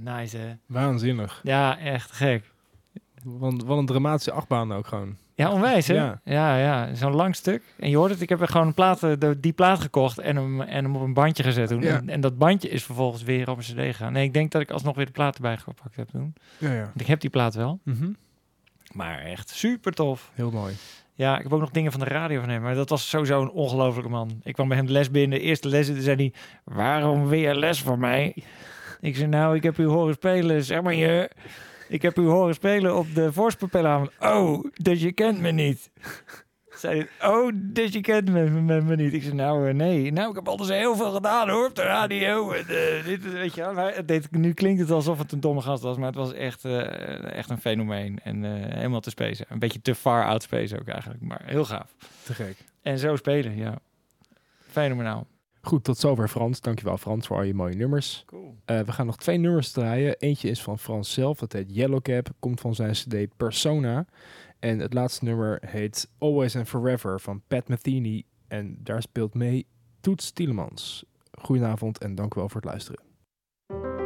Nice, hè? Waanzinnig. Ja, echt gek. Want wat een dramatische achtbaan ook gewoon. Ja, onwijs, hè? Ja. Ja. Zo'n lang stuk. En je hoort het, ik heb er gewoon die plaat gekocht en hem op een bandje gezet toen. Ja. En dat bandje is vervolgens weer op een cd gegaan. Nee, ik denk dat ik alsnog weer de plaat erbij gepakt heb toen. Ja. Want ik heb die plaat wel. Mhm. Maar echt super tof. Heel mooi. Ja, ik heb ook nog dingen van de radio van hem. Maar dat was sowieso een ongelofelijke man. Ik kwam bij hem de les binnen. De eerste les, toen zei hij... Waarom weer les voor mij? Ik zei, nou, ik heb u horen spelen. Zeg maar je... Ik heb u horen spelen op de voorspelavond. Oh, dus je kent me niet. Zei hij, oh, dus je kent me niet. Ik zei, nou, nee. Nou, ik heb altijd heel veel gedaan, hoor, op de radio. En, dit, weet je wel. Maar nu klinkt het alsof het een domme gast was, maar het was echt een fenomeen. En helemaal te spacen. Een beetje te far out space ook eigenlijk, maar heel gaaf. Te gek. En zo spelen, ja. Fenomenaal. Goed, tot zover Frans. Dankjewel Frans voor al je mooie nummers. Cool. We gaan nog 2 nummers draaien. Eentje is van Frans zelf. Dat heet Yellowcap. Komt van zijn cd Persona. En het laatste nummer heet Always and Forever van Pat Metheny. En daar speelt mee Toets Tielemans. Goedenavond en dank u wel voor het luisteren.